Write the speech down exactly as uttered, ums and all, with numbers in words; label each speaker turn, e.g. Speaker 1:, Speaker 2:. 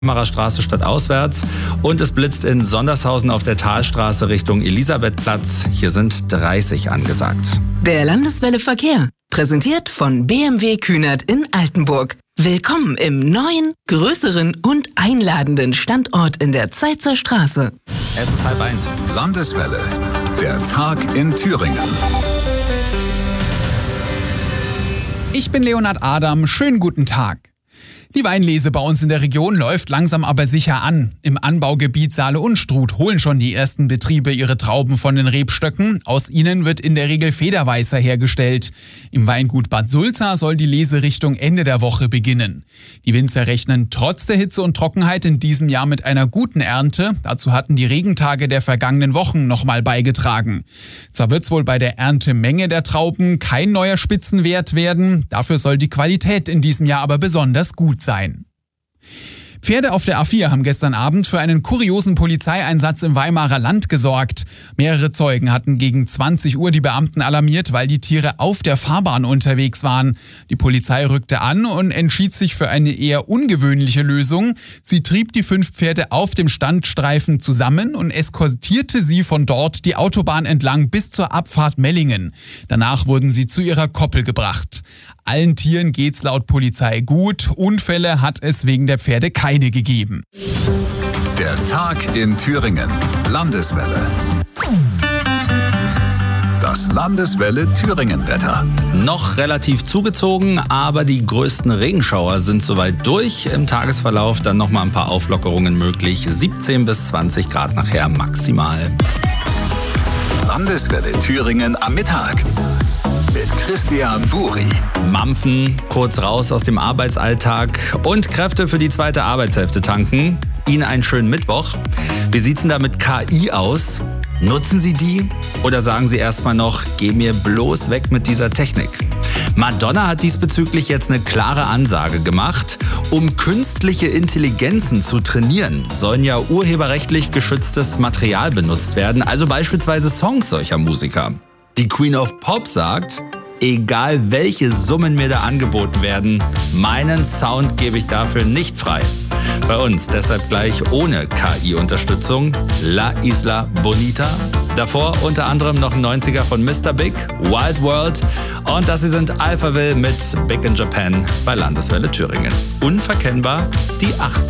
Speaker 1: Straße stadtauswärts und es blitzt in Sondershausen auf der Talstraße Richtung Elisabethplatz. Hier sind dreißig angesagt.
Speaker 2: Der Landeswelle Verkehr, präsentiert von B M W Kühnert in Altenburg. Willkommen im neuen, größeren und einladenden Standort in der Zeitzer Straße.
Speaker 1: Es ist halb eins.
Speaker 3: Landeswelle, der Tag in Thüringen.
Speaker 4: Ich bin Leonhard Adam, schönen guten Tag. Die Weinlese bei uns in der Region läuft langsam aber sicher an. Im Anbaugebiet Saale-Unstrut holen schon die ersten Betriebe ihre Trauben von den Rebstöcken. Aus ihnen wird in der Regel Federweißer hergestellt. Im Weingut Bad Sulza soll die Leserichtung Ende der Woche beginnen. Die Winzer rechnen trotz der Hitze und Trockenheit in diesem Jahr mit einer guten Ernte. Dazu hatten die Regentage der vergangenen Wochen nochmal beigetragen. Zwar wird es wohl bei der Erntemenge der Trauben kein neuer Spitzenwert werden, dafür soll die Qualität in diesem Jahr aber besonders gut sein. Pferde auf der A vier haben gestern Abend für einen kuriosen Polizeieinsatz im Weimarer Land gesorgt. Mehrere Zeugen hatten gegen zwanzig Uhr die Beamten alarmiert, weil die Tiere auf der Fahrbahn unterwegs waren. Die Polizei rückte an und entschied sich für eine eher ungewöhnliche Lösung. Sie trieb die fünf Pferde auf dem Standstreifen zusammen und eskortierte sie von dort die Autobahn entlang bis zur Abfahrt Mellingen. Danach wurden sie zu ihrer Koppel gebracht. Allen Tieren geht's laut Polizei gut. Unfälle hat es wegen der Pferde keine gegeben.
Speaker 3: Der Tag in Thüringen. Landeswelle. Das Landeswelle Thüringen-Wetter.
Speaker 1: Noch relativ zugezogen, aber die größten Regenschauer sind soweit durch. Im Tagesverlauf dann nochmal ein paar Auflockerungen möglich. siebzehn bis zwanzig Grad nachher maximal.
Speaker 3: Landeswelle Thüringen am Mittag. Mit Christian Buri.
Speaker 1: Mampfen, kurz raus aus dem Arbeitsalltag und Kräfte für die zweite Arbeitshälfte tanken. Ihnen einen schönen Mittwoch. Wie sieht's denn da mit K I aus? Nutzen Sie die? Oder sagen Sie erstmal noch, geh mir bloß weg mit dieser Technik? Madonna hat diesbezüglich jetzt eine klare Ansage gemacht. Um künstliche Intelligenzen zu trainieren, sollen ja urheberrechtlich geschütztes Material benutzt werden, also beispielsweise Songs solcher Musiker. Die Queen of Pop sagt, egal welche Summen mir da angeboten werden, meinen Sound gebe ich dafür nicht frei. Bei uns deshalb gleich ohne K I-Unterstützung La Isla Bonita. Davor unter anderem noch ein neunziger von Mister Big, Wild World. Und das hier sind Alphaville mit Big in Japan bei Landeswelle Thüringen. Unverkennbar die achtziger.